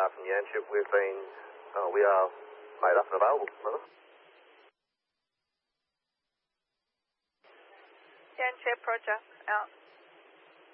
from Yanchep. We are made up and available. Yanchep, roger, out.